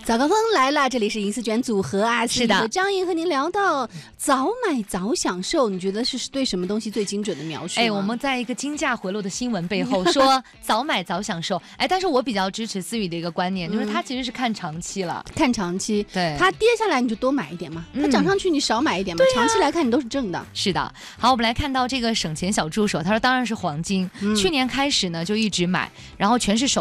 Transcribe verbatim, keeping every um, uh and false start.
早高峰来了，这里是银丝卷组合啊， 是的， 张莹和您聊到早买早享受，你觉得是对什么东西最精准的描述？ 哎，我们在一个金价回落的新闻背后说早买早享受，哎，但是我比较支持思雨的一个观念，就是它其实是看长期了， 嗯、看长期， 对， 它跌下来你就多买一点嘛，它涨上去你少买一点嘛，嗯、长期来看你都是正的。 是的，好，我们来看到这个省钱小助手，他说当然是黄金，嗯、去年开始呢就一直买，然后全是手。